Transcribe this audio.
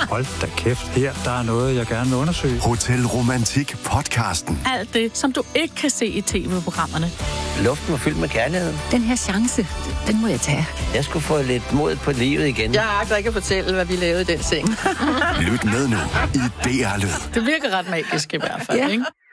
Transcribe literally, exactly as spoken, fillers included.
Hold da kæft, her der er noget, jeg gerne vil undersøge. Hotel Romantik podcasten. Alt det, som du ikke kan se i tv-programmerne. Luften var fyldt med kærlighed. Den her chance, den må jeg tage. Jeg skulle få lidt mod på livet igen. Jeg agter ikke at fortælle, hvad vi lavede i den seng. Lyt med nu i D R Lyd. Det virker ret magisk i hvert fald, ja. Ikke?